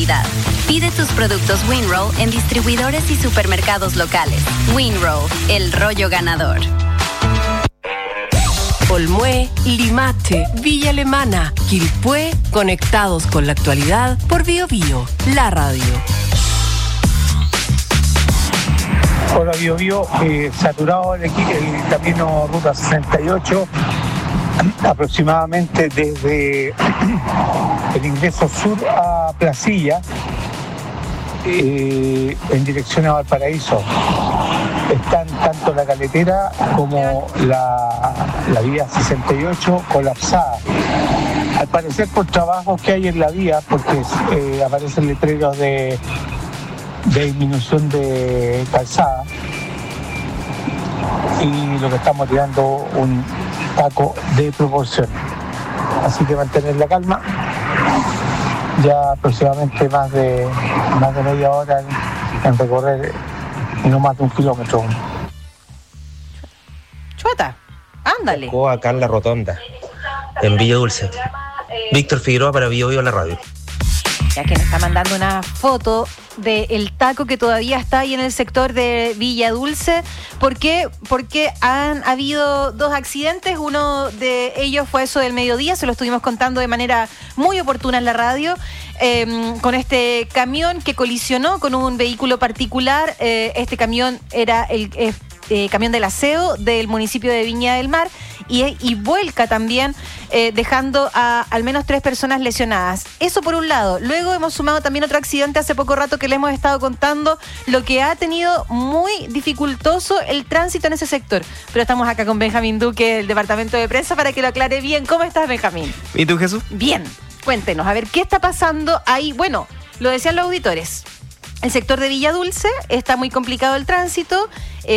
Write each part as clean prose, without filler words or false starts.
calidad. Pide tus productos Winroll en distribuidores y supermercados locales. Winroll, el rollo ganador. Olmué, Limache, Villa Alemana, Quilpué, conectados con la actualidad por BioBio, la radio. Hola BioBio, saturado el camino Ruta 68, aproximadamente desde el ingreso sur a Placilla, en dirección a Valparaíso. Están tanto la carretera como la vía 68 colapsada. Al parecer por trabajos que hay en la vía, porque aparecen letreros de disminución de calzada, y lo que estamos tirando un taco de proporción. Así que mantener la calma. Ya aproximadamente más de media hora en recorrer, no más de 1 kilómetro. Chuata, ándale. Acá en la rotonda, en Villa Dulce. Víctor Figueroa para BioBio la radio. Ya que nos está mandando una foto del taco que todavía está ahí en el sector de Villa Dulce. ¿Por qué? Porque han habido 2 accidentes. Uno de ellos fue eso del mediodía, se lo estuvimos contando de manera muy oportuna en la radio, con este camión que colisionó con un vehículo particular. Este camión era el camión del aseo del municipio de Viña del Mar y vuelca también, dejando a al menos 3 personas lesionadas. Eso por un lado. Luego hemos sumado también otro accidente hace poco rato que le hemos estado contando, lo que ha tenido muy dificultoso el tránsito en ese sector. Pero estamos acá con Benjamín Duque, del departamento de prensa, para que lo aclare bien. ¿Cómo estás, Benjamín? ¿Y tú, Jesús? Bien. Cuéntenos, a ver, ¿qué está pasando ahí? Bueno, lo decían los auditores. El sector de Villa Dulce está muy complicado el tránsito.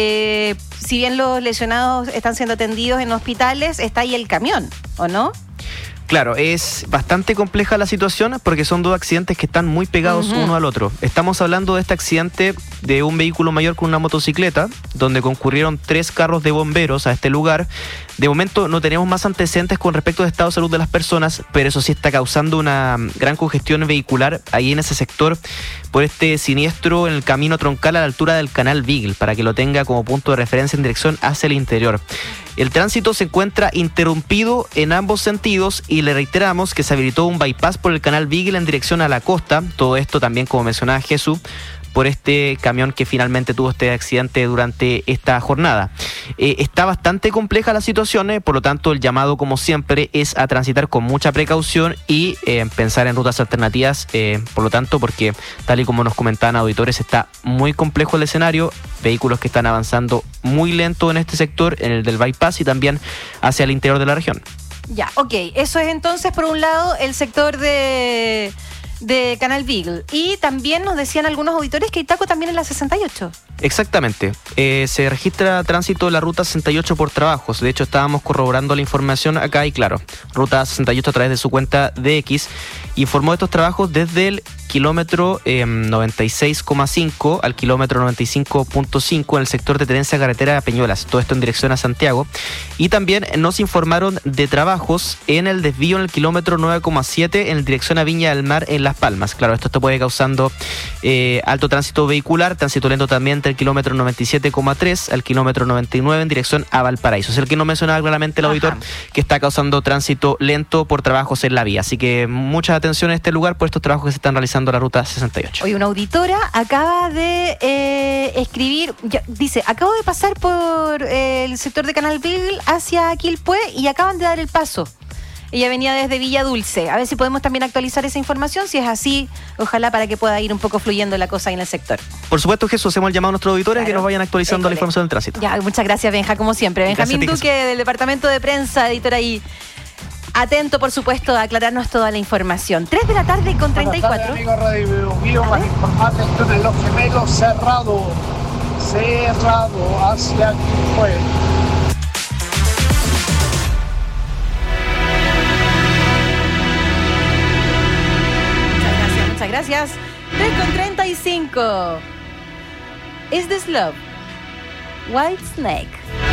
Si bien los lesionados están siendo atendidos en hospitales, está ahí el camión, ¿o no? Claro, es bastante compleja la situación porque son 2 accidentes que están muy pegados uno al otro. Estamos hablando de este accidente de un vehículo mayor con una motocicleta, donde concurrieron 3 carros de bomberos a este lugar. De momento no tenemos más antecedentes con respecto al estado de salud de las personas, pero eso sí está causando una gran congestión vehicular ahí en ese sector por este siniestro en el camino troncal a la altura del canal Beagle, para que lo tenga como punto de referencia en dirección hacia el interior. El tránsito se encuentra interrumpido en ambos sentidos y le reiteramos que se habilitó un bypass por el canal Beagle en dirección a la costa. Todo esto también, como mencionaba Jesús, por este camión que finalmente tuvo este accidente durante esta jornada. Está bastante compleja la situación, por lo tanto el llamado, como siempre, es a transitar con mucha precaución y pensar en rutas alternativas, por lo tanto, porque tal y como nos comentaban auditores, está muy complejo el escenario, vehículos que están avanzando muy lento en este sector, en el del bypass y también hacia el interior de la región. Ya, ok, eso es entonces por un lado el sector de Canal Beagle. Y también nos decían algunos auditores que hay taco también en la 68. Exactamente. Se registra tránsito de la ruta 68 por trabajos. De hecho, estábamos corroborando la información acá y claro, ruta 68 a través de su cuenta de X informó de estos trabajos desde el kilómetro 96,5 al kilómetro 95.5 en el sector de tenencia carretera de Peñuelas, todo esto en dirección a Santiago. Y también nos informaron de trabajos en el desvío en el kilómetro 9,7 en dirección a Viña del Mar en Las Palmas. Claro, esto puede causando alto tránsito vehicular, tránsito lento también entre el kilómetro 97,3 al kilómetro 99 en dirección a Valparaíso. Es el que no mencionaba claramente el auditor, que está causando tránsito lento por trabajos en la vía. Así que mucha atención en este lugar por estos trabajos que se están realizando en la ruta 68. Hoy una auditora acaba de escribir, dice, acabo de pasar por el sector de Canal Beagle hacia Quilpué y acaban de dar el paso. Ella venía desde Villa Dulce. A ver si podemos también actualizar esa información. Si es así, ojalá para que pueda ir un poco fluyendo la cosa ahí en el sector. Por supuesto, Jesús, hacemos el llamado a nuestros auditores que nos vayan actualizando la información del tránsito. Ya, muchas gracias, Benja, como siempre. Benjamín Duque, del Departamento de Prensa, editor ahí. Atento, por supuesto, a aclararnos toda la información. 3 de la tarde con 34. Buenas tardes, amigos Radio BioBio, para informarles que en Los Gemelos cerrado hacia Quilpué. Muchas gracias. 3:35. Is This Love? White Snake.